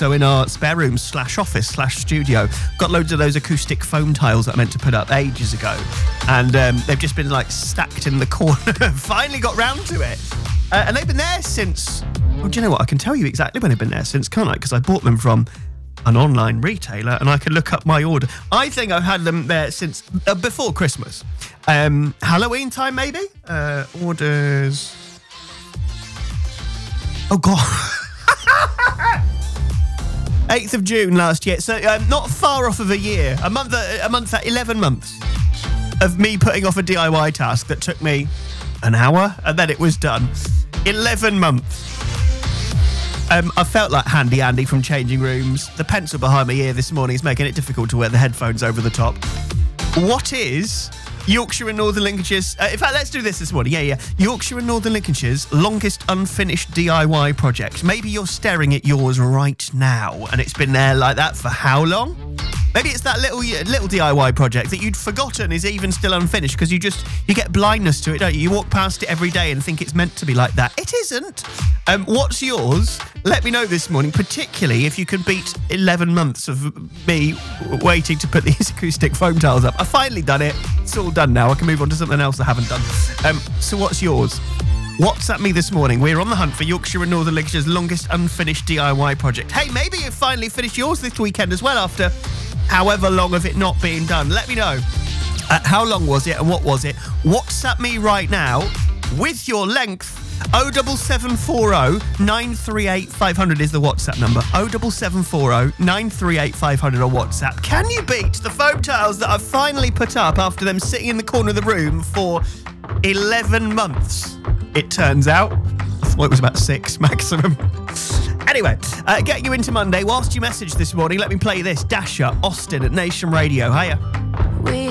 So in our spare room /office/studio, got loads of those acoustic foam tiles that I meant to put up ages ago. And they've just been like stacked in the corner. Finally got round to it. And they've been there since... Well, do you know what? I can tell you exactly when they've been there since, can't I? Because I bought them from an online retailer and I can look up my order. I think I've had them there since before Christmas. Halloween time, maybe? Orders... Oh, God. 8th of June last year. So not far off of a year. A month, 11 months of me putting off a DIY task that took me an hour and then it was done. 11 months. I felt like Handy Andy from Changing Rooms. The pencil behind my ear this morning is making it difficult to wear the headphones over the top. What is Yorkshire and Northern Lincolnshire's... in fact, let's do this morning. Yeah. Yorkshire and Northern Lincolnshire's longest unfinished DIY project. Maybe you're staring at yours right now and it's been there like that for how long? Maybe it's that little DIY project that you'd forgotten is even still unfinished because you get blindness to it, don't you? You walk past it every day and think it's meant to be like that. It isn't. What's yours? Let me know this morning, particularly if you could beat 11 months of me waiting to put these acoustic foam tiles up. I've finally done it. It's all done now. I can move on to something else I haven't done. So what's yours? WhatsApp me this morning. We're on the hunt for Yorkshire and Northern Lincolnshire's longest unfinished DIY project. Hey, maybe you've finally finished yours this weekend as well after however long of it not being done. Let me know. How long was it and what was it? WhatsApp me right now with your length. 07740 938 500 is the WhatsApp number. 07740 938 500 on WhatsApp. Can you beat the foam tiles that I've finally put up after them sitting in the corner of the room for 11 months? It turns out. Well, it was about 6 maximum. Anyway, get you into Monday. Whilst you message this morning, let me play this. Dasher, Austin at Nation Radio. Hiya.